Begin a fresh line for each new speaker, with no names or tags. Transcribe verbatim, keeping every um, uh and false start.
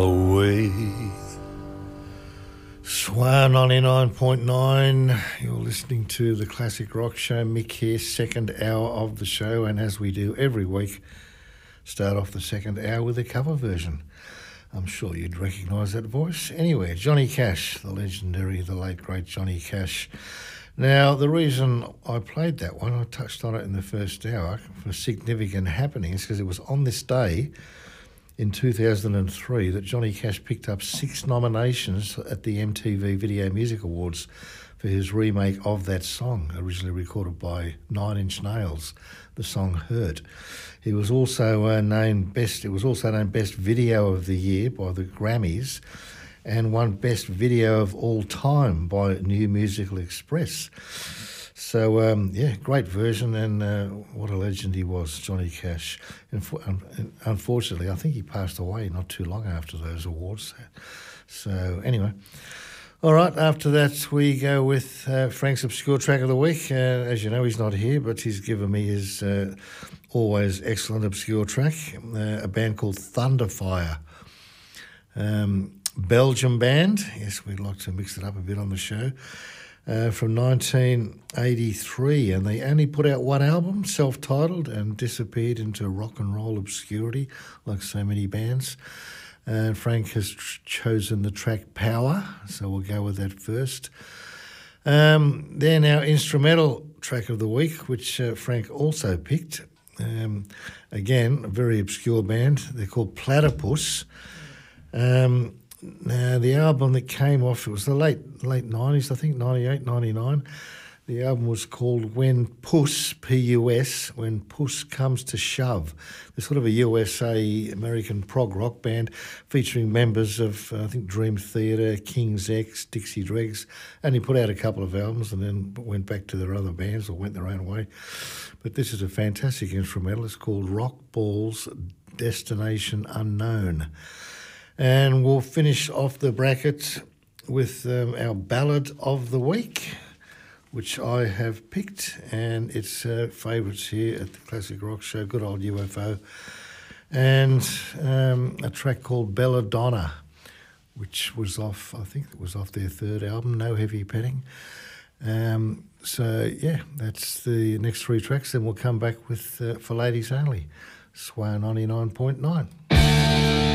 Away. Swar ninety-nine point nine, you're listening to the Classic Rock Show. Mick here, second hour of the show, and as we do every week, start off the second hour with a cover version. I'm sure you'd recognise that voice. Anyway, Johnny Cash, the legendary, the late great Johnny Cash. Now, the reason I played that one, I touched on it in the first hour, for significant happenings, because it was on this day in two thousand three that Johnny Cash picked up six nominations at the M T V Video Music Awards for his remake of that song, originally recorded by Nine Inch Nails, the song Hurt. He was also uh, named best. It was also named Best Video of the Year by the Grammys, and won Best Video of All Time by New Musical Express. So, um, yeah, great version, and uh, what a legend he was, Johnny Cash. And for, um, unfortunately, I think he passed away not too long after those awards. So, anyway. All right, after that, we go with uh, Frank's Obscure Track of the Week. Uh, as you know, he's not here, but he's given me his uh, always excellent obscure track, uh, a band called Thunderfire. Um, Belgian band, yes, we'd like to mix it up a bit on the show. Uh, from nineteen eighty-three, and they only put out one album, self-titled, and disappeared into rock and roll obscurity, like so many bands. And Frank has tr- chosen the track Power, so we'll go with that first. Um, then our instrumental track of the week, which uh, Frank also picked. Um, again, a very obscure band. They're called Platypus. Um, Now, the album that came off, it was the late late nineties, I think, ninety-eight, ninety-nine. The album was called When Puss, P U S, When Puss Comes to Shove. They're sort of a U S A American prog rock band featuring members of, uh, I think, Dream Theater, King's X, Dixie Dregs. Only put out a couple of albums and then went back to their other bands or went their own way. But this is a fantastic instrumental. It's called Rock Balls Destination Unknown. And we'll finish off the bracket with um, our ballad of the week, which I have picked, and it's uh, favourites here at the Classic Rock Show, good old U F O, and um, a track called Belladonna, which was off, I think it was off their third album, No Heavy Petting. Um, so, yeah, that's the next three tracks, then we'll come back with uh, For Ladies Only, Swar ninety-nine point nine.